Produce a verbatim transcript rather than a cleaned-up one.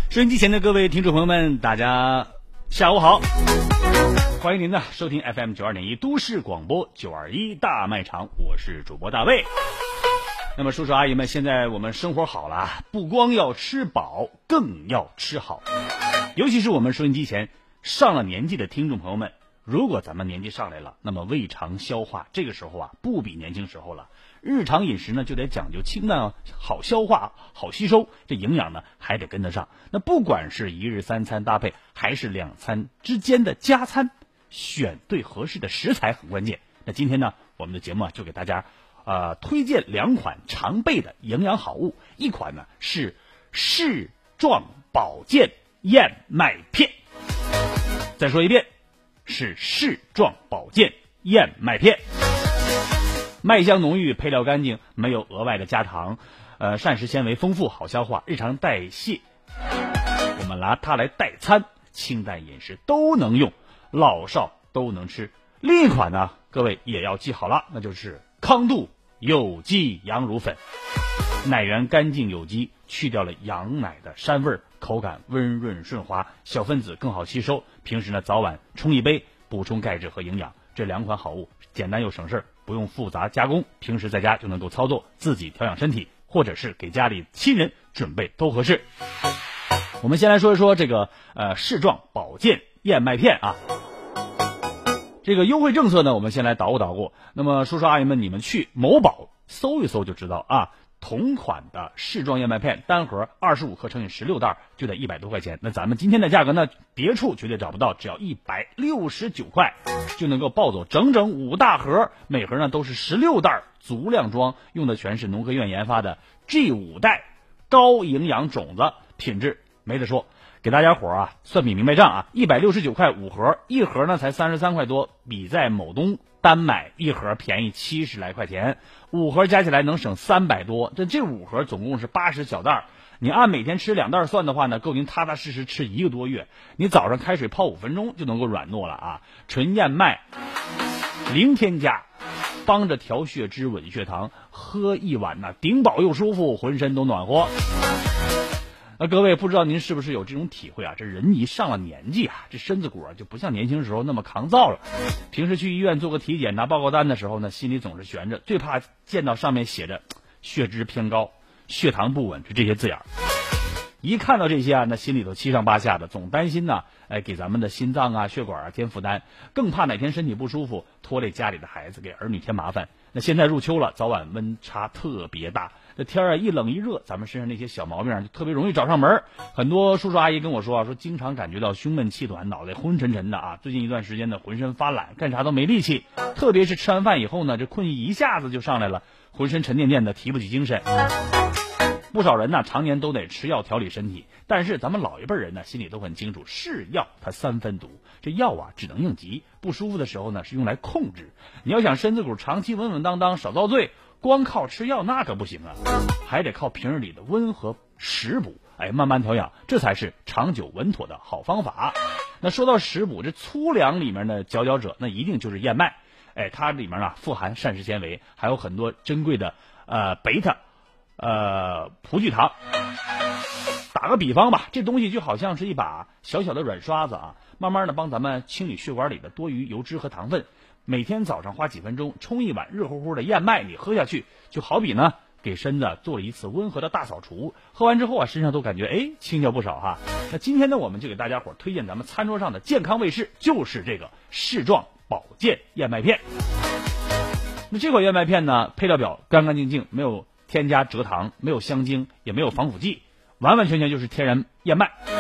收音机前的各位听众朋友们，大家下午好，欢迎您呢收听 F M 九二点一都市广播九二一大卖场，我是主播大卫。那么叔叔阿姨们，现在我们生活好了，不光要吃饱，更要吃好。尤其是我们收音机前上了年纪的听众朋友们，如果咱们年纪上来了，那么胃肠消化这个时候啊，不比年轻时候了。日常饮食呢就得讲究清淡，好消化好吸收，这营养呢还得跟得上。那不管是一日三餐搭配还是两餐之间的加餐，选对合适的食材很关键。那今天呢我们的节目啊就给大家呃推荐两款常备的营养好物，一款呢是士壮保健燕麦片，再说一遍，是士壮保健燕麦片。麦香浓郁，配料干净，没有额外的加糖，呃，膳食纤维丰富，好消化，日常代谢。我们拿它来代餐，清淡饮食都能用，老少都能吃。另一款呢，各位也要记好了，那就是康度有机羊乳粉，奶源干净有机，去掉了羊奶的膻味，口感温润顺滑，小分子更好吸收。平时呢，早晚冲一杯，补充钙质和营养。这两款好物简单又省事，不用复杂加工，平时在家就能够操作，自己调养身体，或者是给家里亲人准备都合适。我们先来说一说这个呃士壮保健燕麦片啊，这个优惠政策呢，我们先来捣鼓捣鼓。那么叔叔阿姨们，你们去某宝搜一搜就知道啊。同款的士壮燕麦片单盒二十五克乘以十六袋就得一百多块钱，那咱们今天的价格呢，别处绝对找不到，只要一百六十九块就能够抱走整整五大盒，每盒呢都是十六袋，足量装，用的全是农科院研发的 G 五代高营养种子，品质没得说。给大家伙啊算笔明白账啊，一百六十九块五盒，一盒呢才三十三块多，比在某东单买一盒便宜七十来块钱，五盒加起来能省三百多，这这五盒总共是八十小袋，你按每天吃两袋算的话呢，够您踏踏实实吃一个多月。你早上开水泡五分钟就能够软糯了啊，纯燕麦，零添加，帮着调血脂稳血糖，喝一碗呢顶饱又舒服，浑身都暖和。那各位不知道您是不是有这种体会啊？这人一上了年纪啊，这身子骨啊就不像年轻时候那么抗造了。平时去医院做个体检拿报告单的时候呢，心里总是悬着，最怕见到上面写着血脂偏高、血糖不稳这些字眼。一看到这些啊，那心里头七上八下的，总担心呢，哎，给咱们的心脏啊、血管啊添负担，更怕哪天身体不舒服，拖累家里的孩子，给儿女添麻烦。那现在入秋了，早晚温差特别大，这天啊一冷一热，咱们身上那些小毛病就特别容易找上门。很多叔叔阿姨跟我说啊，说经常感觉到胸闷气短，脑袋昏沉沉的啊，最近一段时间呢浑身发懒，干啥都没力气，特别是吃完饭以后呢，这困意一下子就上来了，浑身沉甸甸的，提不起精神。不少人呢常年都得吃药调理身体，但是咱们老一辈人呢心里都很清楚，是药它三分毒，这药啊只能应急，不舒服的时候呢是用来控制。你要想身子骨长期稳稳当当少遭罪，光靠吃药那可不行啊，还得靠平日里的温和食补，哎，慢慢调养，这才是长久稳妥的好方法。那说到食补，这粗粮里面的佼佼者，那一定就是燕麦，哎，它里面啊富含膳食纤维，还有很多珍贵的呃贝塔呃葡聚糖。打个比方吧，这东西就好像是一把小小的软刷子啊，慢慢的帮咱们清理血管里的多余油脂和糖分。每天早上花几分钟冲一碗热乎乎的燕麦，你喝下去，就好比呢给身子做了一次温和的大扫除。喝完之后啊，身上都感觉哎轻巧不少哈。那今天呢，我们就给大家伙推荐咱们餐桌上的健康卫士，就是这个士壮保健燕麦片。那这款燕麦片呢，配料表干干净净，没有添加蔗糖，没有香精，也没有防腐剂，完完全全就是天然燕麦。